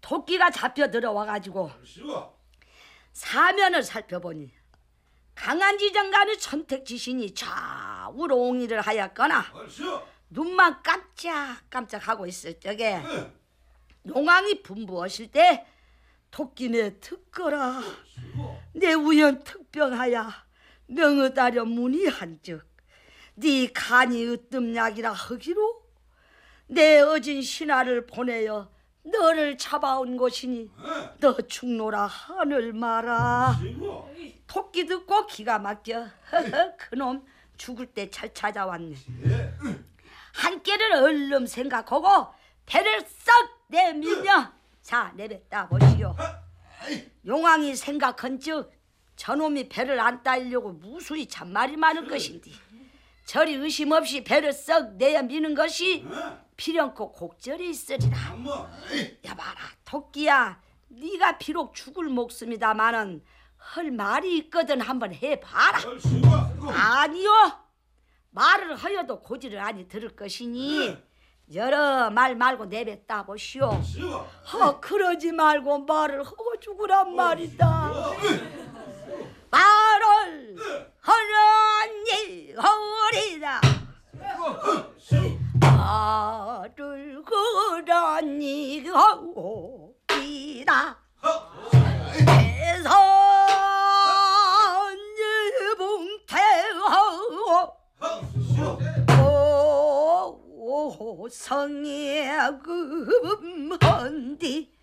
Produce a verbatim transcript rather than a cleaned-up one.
토끼가 잡혀 들어와가지고 사면을 살펴보니 강안지정간의 천택지신이 좌우로 옹이를 하였거나 눈만 깜짝깜짝하고 있을 적에 용왕이 분부하실 때 토끼네 듣거라. 내 우연 특병하야 명의따려 문의한즉 네 간이 으뜸약이라 하기로 내 어진 신하를 보내어 너를 잡아온 것이니 너 죽노라 하늘 마라. 토끼 듣고 기가 막혀. 그놈 죽을 때 잘 찾아왔네. 한 깨를 얼른 생각하고 배를 썩 내밀며 자 내뱉다 보시오. 용왕이 생각한즉 저놈이 배를 안 따려고 무수히 잔말이 많을 것인데 저리 의심 없이 배를 썩 내어 미는 것이 필연코 곡절이 있으리라. 여봐라 토끼야, 네가 비록 죽을 목숨이다마는 할 말이 있거든 한번 해봐라. 아니요, 말을 하여도 고지를 아니 들을 것이니 여러 말 말고 내뱉다 보시오. 어, 그러지 말고 말을 하고 죽으란 말이다. 말을 하라니 허리다. 말을 그러니 허리다. 대선봉태하고 성의 금헌디